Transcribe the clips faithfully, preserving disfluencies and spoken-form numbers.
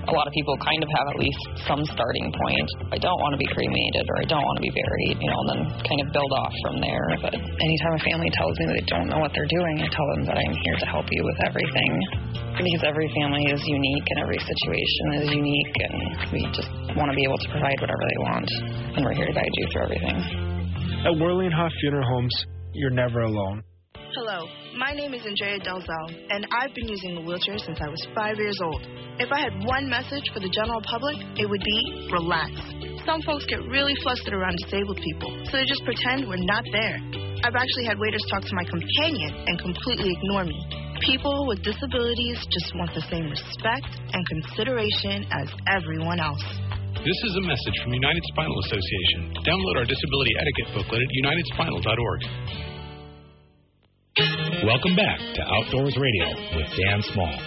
A lot of people kind of have at least some starting point. I don't want to be cremated or I don't want to be buried, you know, and then kind of build off from there. But anytime a family tells me they don't know what they're doing, I tell them that I'm here to help you with everything. Because every family is unique and every situation is unique, and we just want to be able to provide whatever they want. And we're here to guide you through everything. At Werlinghoff Funeral Homes, you're never alone. Hello, my name is Andrea Delzell, and I've been using a wheelchair since I was five years old. If I had one message for the general public, it would be relax. Some folks get really flustered around disabled people, so they just pretend we're not there. I've actually had waiters talk to my companion and completely ignore me. People with disabilities just want the same respect and consideration as everyone else. This is a message from United Spinal Association. Download our disability etiquette booklet at united spinal dot org. Welcome back to Outdoors Radio with Dan Small.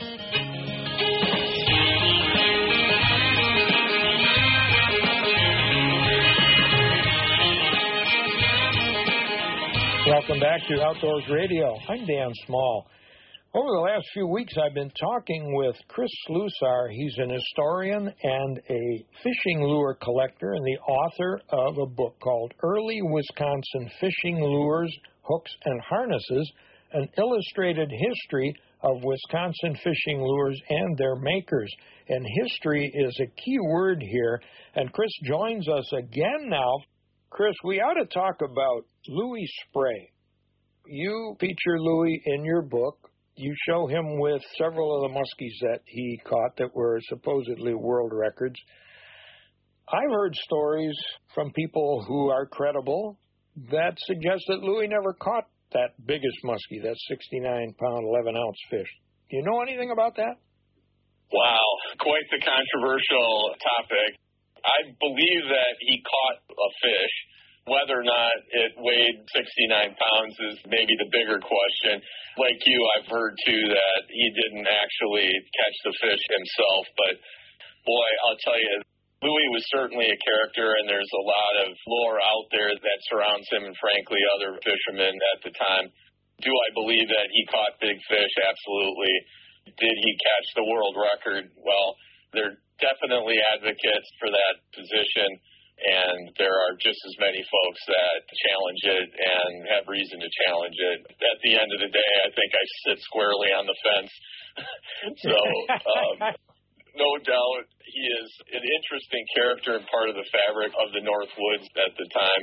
Welcome back to Outdoors Radio. I'm Dan Small. Over the last few weeks, I've been talking with Chris Slusar. He's an historian and a fishing lure collector and the author of a book called Early Wisconsin Fishing Lures, Hooks, and Harnesses, an illustrated history of Wisconsin fishing lures and their makers. And history is a key word here. And Chris joins us again now. Chris, we ought to talk about Louis Spray. You feature Louis in your book. You show him with several of the muskies that he caught that were supposedly world records. I've heard stories from people who are credible that suggest that Louis never caught that biggest muskie, that sixty-nine pound, eleven ounce fish. Do you know anything about that? Wow, quite the controversial topic. I believe that he caught a fish. Whether or not it weighed sixty-nine pounds is maybe the bigger question. Like you, I've heard, too, that he didn't actually catch the fish himself. But, boy, I'll tell you, Louis was certainly a character, and there's a lot of lore out there that surrounds him and, frankly, other fishermen at the time. Do I believe that he caught big fish? Absolutely. Did he catch the world record? Well, there are definitely advocates for that position, and there are just as many folks that challenge it and have reason to challenge it. At the end of the day, I think I sit squarely on the fence. so, um, no doubt, he is an interesting character and part of the fabric of the North Woods at the time,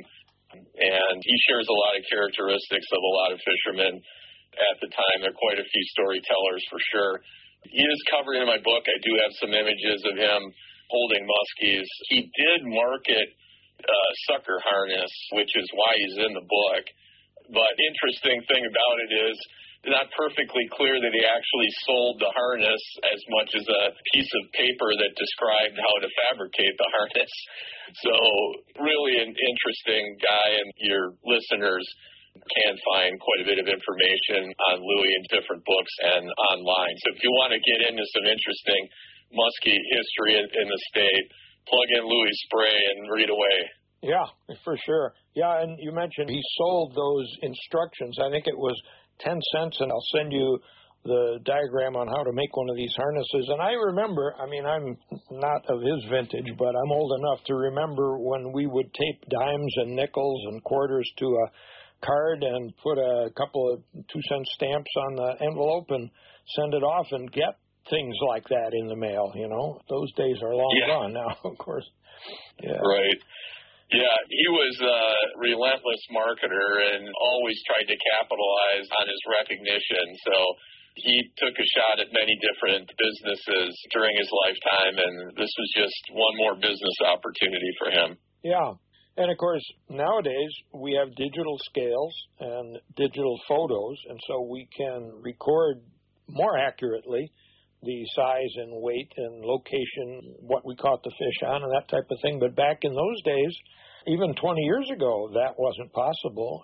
and he shares a lot of characteristics of a lot of fishermen at the time. There are quite a few storytellers for sure. He is covered in my book. I do have some images of him holding muskies. He did market uh, sucker harness, which is why he's in the book. But interesting thing about it is not perfectly clear that he actually sold the harness as much as a piece of paper that described how to fabricate the harness. So really an interesting guy, and your listeners can find quite a bit of information on Louis in different books and online. So if you want to get into some interesting muskie history in, in the state, plug in Louis Spray and read away. Yeah, for sure. Yeah, and you mentioned he sold those instructions. I think it was ten cents, and I'll send you the diagram on how to make one of these harnesses. And I remember, I mean, I'm not of his vintage, but I'm old enough to remember when we would tape dimes and nickels and quarters to a card and put a couple of two-cent stamps on the envelope and send it off and get things like that in the mail, you know. Those days are long yeah. gone now, of course. Yeah. Right. Yeah, he was a relentless marketer and always tried to capitalize on his recognition. So he took a shot at many different businesses during his lifetime, and this was just one more business opportunity for him. Yeah. And, of course, nowadays we have digital scales and digital photos, and so we can record more accurately the size and weight and location, what we caught the fish on and that type of thing. But back in those days, even twenty years ago, that wasn't possible.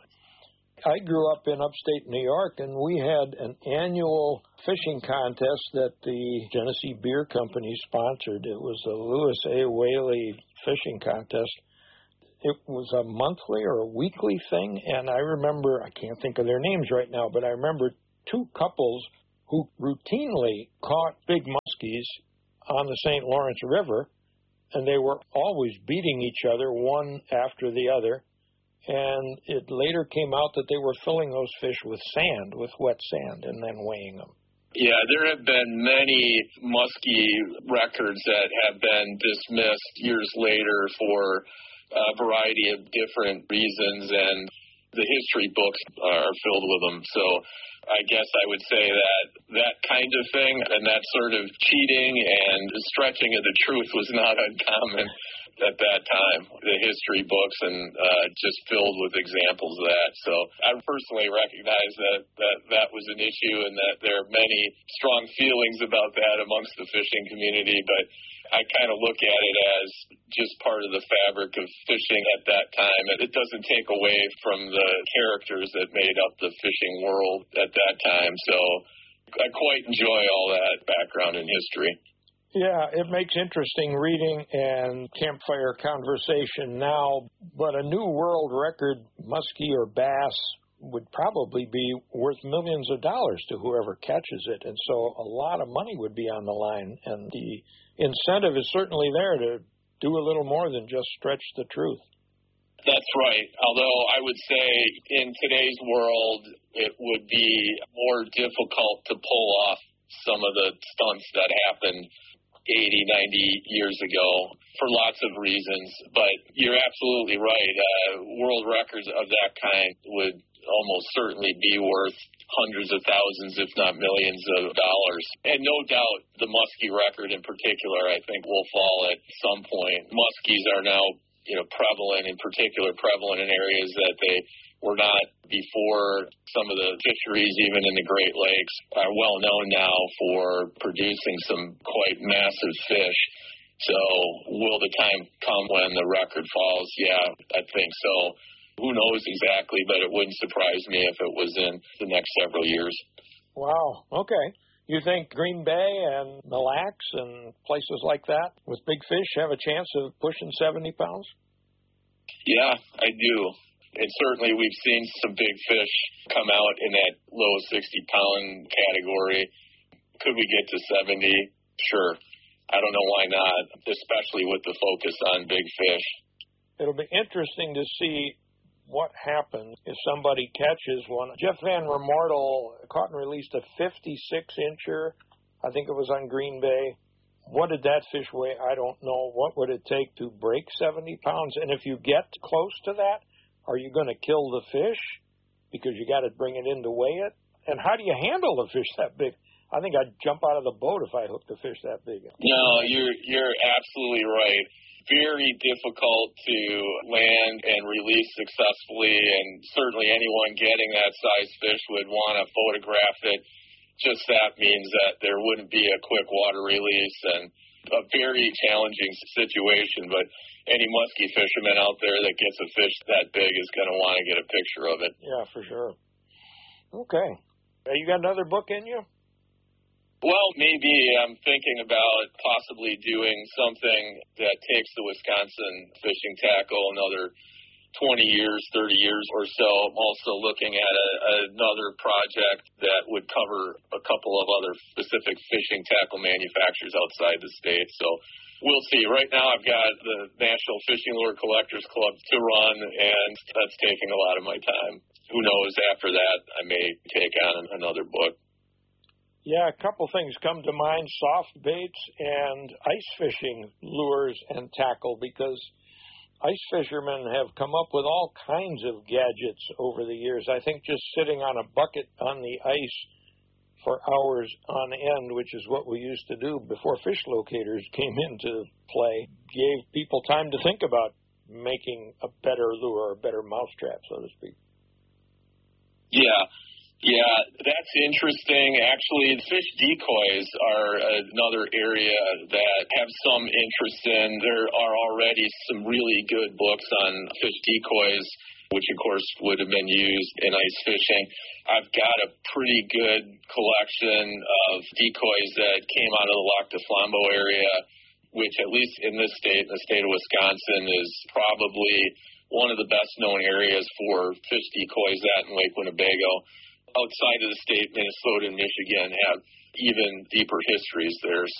I grew up in upstate New York, and we had an annual fishing contest that the Genesee Beer Company sponsored. It was the Lewis A. Whaley Fishing Contest. It was a monthly or a weekly thing, and I remember, I can't think of their names right now, but I remember two couples who routinely caught big muskies on the Saint Lawrence River, and they were always beating each other, one after the other. And it later came out that they were filling those fish with sand, with wet sand, and then weighing them. Yeah, there have been many muskie records that have been dismissed years later for a variety of different reasons, and the history books are filled with them. So I guess I would say that that kind of thing and that sort of cheating and stretching of the truth was not uncommon at that time. The history books and uh, just filled with examples of that. So I personally recognize that, that that was an issue and that there are many strong feelings about that amongst the fishing community, but I kind of look at it as just part of the fabric of fishing at that time. It doesn't take away from the characters that made up the fishing world at that time. So I quite enjoy all that background in history. Yeah, it makes interesting reading and campfire conversation now, but a new world record muskie or bass would probably be worth millions of dollars to whoever catches it, and so a lot of money would be on the line, and the incentive is certainly there to do a little more than just stretch the truth. That's right, although I would say in today's world it would be more difficult to pull off some of the stunts that happened eighty, ninety years ago for lots of reasons. But you're absolutely right. Uh, world records of that kind would almost certainly be worth hundreds of thousands, if not millions of dollars. And no doubt the muskie record in particular, I think, will fall at some point. Muskies are now, you know, prevalent, in particular prevalent in areas that they were not before. Some of the fisheries, even in the Great Lakes, are well known now for producing some quite massive fish. So will the time come when the record falls? Yeah, I think so. Who knows exactly, but it wouldn't surprise me if it was in the next several years. Wow. Okay. You think Green Bay and Mille Lacs and places like that with big fish have a chance of pushing seventy pounds? Yeah, I do. And certainly we've seen some big fish come out in that low sixty-pound category. Could we get to seventy? Sure. I don't know why not, especially with the focus on big fish. It'll be interesting to see what happens if somebody catches one. Jeff Van Remortel caught and released a fifty-six incher. I think it was on Green Bay. What did that fish weigh? I don't know. What would it take to break seventy pounds? And if you get close to that, are you going to kill the fish because you got to bring it in to weigh it? And how do you handle a fish that big? I think I'd jump out of the boat if I hooked a fish that big. No, you're you're absolutely right. Very difficult to land and release successfully, and certainly anyone getting that size fish would want to photograph it. Just that means that there wouldn't be a quick water release and a very challenging situation, but any muskie fisherman out there that gets a fish that big is going to want to get a picture of it. Yeah, for sure. Okay. Uh, you got another book in you? Well, maybe I'm thinking about possibly doing something that takes the Wisconsin fishing tackle another twenty years, thirty years or so. I'm also looking at a, another project that would cover a couple of other specific fishing tackle manufacturers outside the state. So we'll see. Right now I've got the National Fishing Lure Collectors Club to run, and that's taking a lot of my time. Who knows, after that I may take on another book. Yeah, a couple things come to mind, soft baits and ice fishing lures and tackle, because ice fishermen have come up with all kinds of gadgets over the years. I think just sitting on a bucket on the ice for hours on end, which is what we used to do before fish locators came into play, gave people time to think about making a better lure or a better mousetrap, so to speak. Yeah. Yeah, that's interesting. Actually, fish decoys are another area that have some interest in. There are already some really good books on fish decoys, which, of course, would have been used in ice fishing. I've got a pretty good collection of decoys that came out of the Lac du Flambeau area, which, at least in this state, in the state of Wisconsin, is probably one of the best-known areas for fish decoys, that in Lake Winnebago. Outside of the state, Minnesota and Michigan have even deeper histories there.